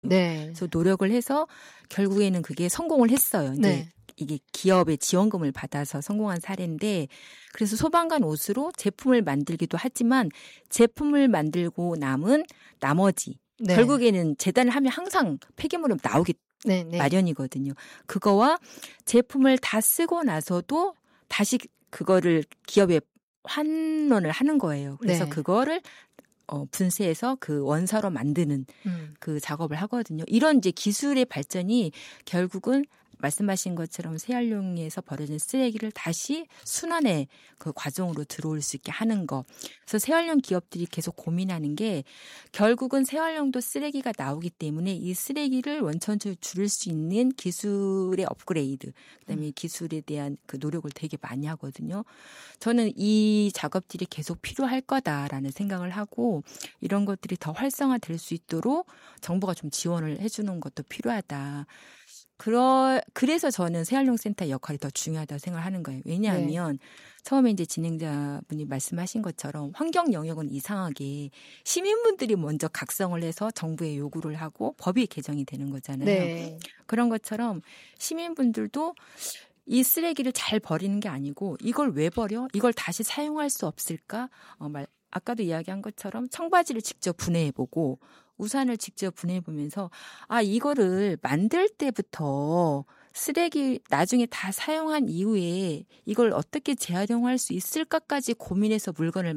네. 그래서 노력을 해서 결국에는 그게 성공을 했어요. 이제 네. 이게 기업의 지원금을 받아서 성공한 사례인데 그래서 소방관 옷으로 제품을 만들기도 하지만 제품을 만들고 남은 나머지 네. 결국에는 재단을 하면 항상 폐기물은 나오기 네. 네. 마련이거든요. 그거와 제품을 다 쓰고 나서도 다시 그거를 기업에 환원을 하는 거예요. 그래서 네. 그거를 분쇄해서 그 원사로 만드는 그 작업을 하거든요. 이런 이제 기술의 발전이 결국은 말씀하신 것처럼 재활용에서 버려진 쓰레기를 다시 순환의 그 과정으로 들어올 수 있게 하는 거. 그래서 재활용 기업들이 계속 고민하는 게 결국은 재활용도 쓰레기가 나오기 때문에 이 쓰레기를 원천적으로 줄일 수 있는 기술의 업그레이드, 그다음에 기술에 대한 그 노력을 되게 많이 하거든요. 저는 이 작업들이 계속 필요할 거다라는 생각을 하고 이런 것들이 더 활성화될 수 있도록 정부가 좀 지원을 해주는 것도 필요하다. 그래서 저는 재활용센터 역할이 더 중요하다고 생각하는 거예요. 왜냐하면 처음에 이제 진행자분이 말씀하신 것처럼 환경 영역은 이상하게 시민분들이 먼저 각성을 해서 정부에 요구를 하고 법이 개정이 되는 거잖아요. 네. 그런 것처럼 시민분들도 이 쓰레기를 잘 버리는 게 아니고 이걸 왜 버려? 이걸 다시 사용할 수 없을까? 아까도 이야기한 것처럼 청바지를 직접 분해해보고 우산을 직접 분해해보면서 이거를 만들 때부터 쓰레기 나중에 다 사용한 이후에 이걸 어떻게 재활용할 수 있을까까지 고민해서 물건을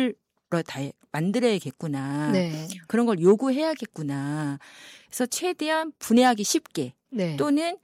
만들어야겠구나. 네. 그런 걸 요구해야겠구나. 그래서 최대한 분해하기 쉽게 네. 또는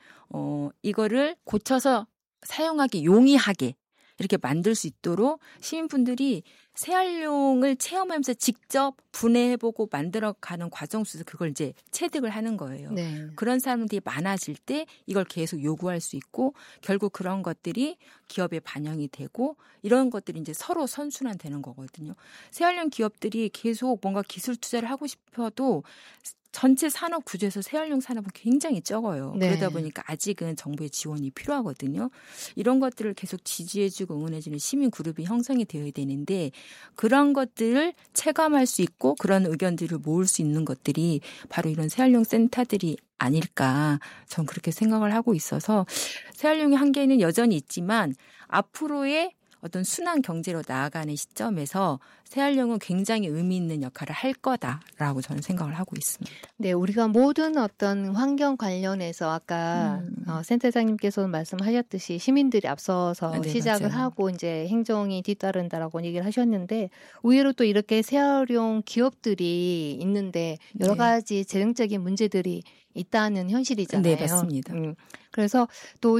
이거를 고쳐서 사용하기 용이하게 이렇게 만들 수 있도록 시민분들이 재활용을 체험하면서 직접 분해해보고 만들어가는 과정 속에서 그걸 이제 체득을 하는 거예요. 네. 그런 사람들이 많아질 때 이걸 계속 요구할 수 있고 결국 그런 것들이 기업에 반영이 되고 이런 것들이 이제 서로 선순환되는 거거든요. 재활용 기업들이 계속 뭔가 기술 투자를 하고 싶어도 전체 산업 구조에서 재활용 산업은 굉장히 적어요. 네. 그러다 보니까 아직은 정부의 지원이 필요하거든요. 이런 것들을 계속 지지해주고 응원해주는 시민 그룹이 형성이 되어야 되는데 그런 것들을 체감할 수 있고 그런 의견들을 모을 수 있는 것들이 바로 이런 재활용 센터들이 아닐까 전 그렇게 생각을 하고 있어서 재활용의 한계는 여전히 있지만 앞으로의 어떤 순환 경제로 나아가는 시점에서 재활용은 굉장히 의미 있는 역할을 할 거다라고 저는 생각을 하고 있습니다. 네, 우리가 모든 어떤 환경 관련해서 아까 센터장님께서 말씀하셨듯이 시민들이 앞서서 네, 시작을 맞아요. 하고 이제 행정이 뒤따른다라고 얘기를 하셨는데 의외로 또 이렇게 재활용 기업들이 있는데 여러 가지 재정적인 문제들이 있다는 현실이잖아요. 네, 맞습니다. 그래서 또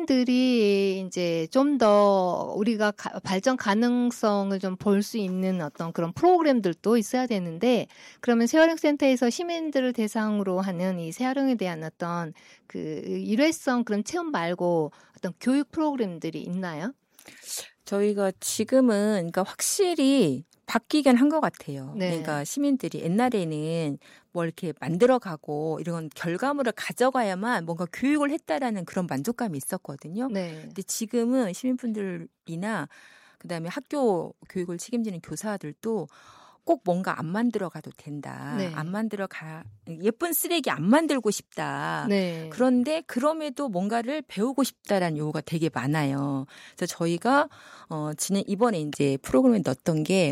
시민들이 이제 좀 더 우리가 발전 가능성을 좀 볼 수 있는 어떤 그런 프로그램들도 있어야 되는데 그러면 재활용센터에서 시민들을 대상으로 하는 이 재활용에 대한 어떤 그 일회성 그런 체험 말고 어떤 교육 프로그램들이 있나요? 저희가 지금은 그러니까 확실히 바뀌긴 한 것 같아요. 네. 그러니까 시민들이 옛날에는 뭐 이렇게 만들어가고 이런 결과물을 가져가야만 뭔가 교육을 했다라는 그런 만족감이 있었거든요. 네. 근데 지금은 시민분들이나 그다음에 학교 교육을 책임지는 교사들도 꼭 뭔가 안 만들어 가도 된다. 네. 안 만들어 예쁜 쓰레기 안 만들고 싶다. 네. 그런데 그럼에도 뭔가를 배우고 싶다라는 요구가 되게 많아요. 그래서 저희가 이번에 이제 프로그램에 넣었던 게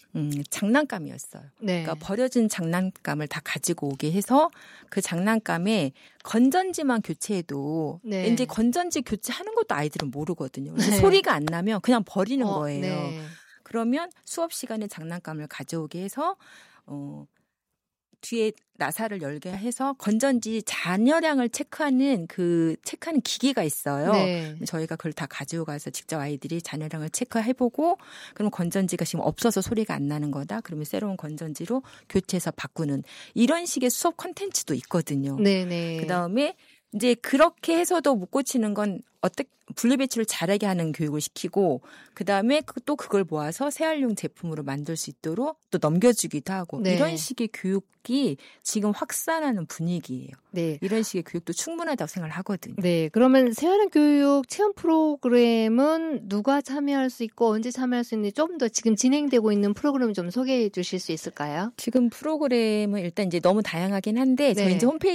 장난감이었어요. 네. 그러니까 버려진 장난감을 다 가지고 오게 해서 그 장난감에 건전지만 교체해도 네. 이제 건전지 교체하는 것도 아이들은 모르거든요. 그래서 네. 소리가 안 나면 그냥 버리는 거예요. 네. 그러면 수업 시간에 장난감을 가져오게 해서 뒤에 나사를 열게 해서 건전지 잔여량을 체크하는 기계가 있어요. 네. 저희가 그걸 다 가져가서 직접 아이들이 잔여량을 체크해보고 그럼 건전지가 지금 없어서 소리가 안 나는 거다. 그러면 새로운 건전지로 교체해서 바꾸는 이런 식의 수업 콘텐츠도 있거든요. 네네. 그다음에 이제 그렇게 해서도 못 고치는 건 어떻게 분리배출을 잘하게 하는 교육을 시키고 그다음에 또 그걸 모아서 재활용 제품으로 만들 수 있도록 또 넘겨주기도 하고 네. 이런 식의 교육이 지금 확산하는 분위기예요. 네. 이런 식의 교육도 충분하다고 생각을 하거든요. 네. 그러면 재활용 교육 체험 프로그램은 누가 참여할 수 있고 언제 참여할 수 있는지 좀 더 지금 진행되고 있는 프로그램 좀 소개해 주실 수 있을까요? 지금 프로그램은 일단 이제 너무 다양하긴 한데 저희 네. 이제 홈페이지